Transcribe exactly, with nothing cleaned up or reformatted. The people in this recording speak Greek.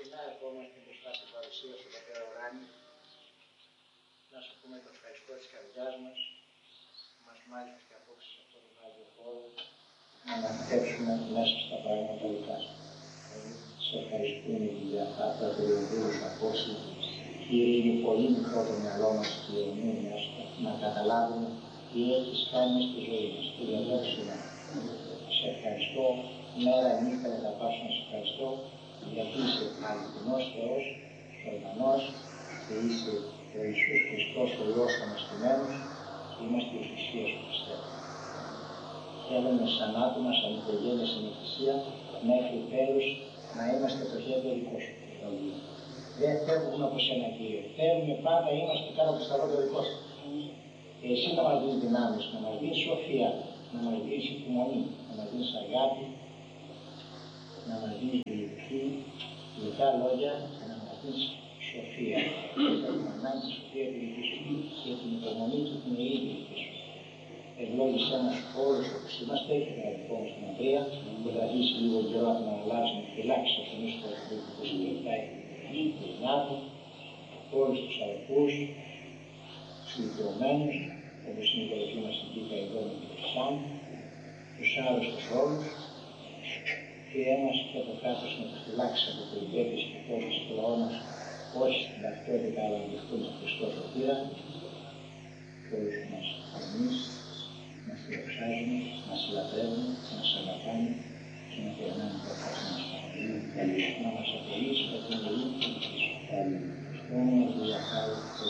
Καθημερινά ερχόμαστε μπροστά στην παρουσία του Πατέρα Ουράνη να σου πούμε το ευχαριστώ της καρδιάς μας που μας μάλιστα και απόψε σε αυτό το Άγιο χώρο να αναπτύξουμε μέσα στα πράγματα δικά σου. Σε ευχαριστούμε για αυτά τα περιοδούς απόψε. Κύριε, είναι πολύ μικρό το μυαλό μας και η αιωνία να καταλάβουμε τι έχεις κάνει στη ζωή μας. Κύριε, δόξουμε. Σε ευχαριστώ μέρα νύχτα δεν θα πάω να σε ευχαριστώ γιατί είσαι αληθινός Θεός, ζωντανός και είσαι ο Ιησούς Χριστός, ο Υιός ο αναστημένος και είμαστε η Εκκλησία σου πιστεύω. Θέλουμε σαν άτομα, σαν οικογένεια, σαν Εκκλησία μέχρι τέλους να είμαστε το χέρι δικό σου. Δεν φεύγουμε από σένα Κύριε. Θέλουμε πάντα είμαστε κάτω από το σταυρό το δικό σου. Και εσύ να μας δίνεις δυνάμεις, να μας δίνεις σοφία, να μας δίνεις υπομονή, να μας δίνεις αγάπη, να μας δίνεις γλυκή, γλυκά λόγια και να μας δίνεις σοφία. Έχουμε ανάγκη τη σοφία τη δική σου και την υπομονή και την ειρήνη δική σου. Ευλόγησέ μας όλους όπως είμαστε και τον αδελφό μας την Ανδρέα, που θα ζήσει λίγο καιρό από να αλλάζουμε φυλάξει από τον ίσο του που συμπληκτάει η γενιά του, όλους τους αδελφούς, τους ηλικιωμένους, όπως είναι η αδελφή μας η Κίτα εδώ με την Χρυσάν, τους άρρωστους όλους, και ένας και το κράτος να το φυλάξει από το υπέρβηση και τόπις του λαού μας, όχι στην ταυτότητα αλλά να δεχτούν τον Χριστό σωτήρα, και όλους μας εμείς μας φιλοξάζουν, μας λατρεύουν, μας αγαπάνε και να περνάνε το χάρτη μας. Να μας απολύσει από την ειρήνη και τη ζωή. Στο όνομα του Ιαχάρου.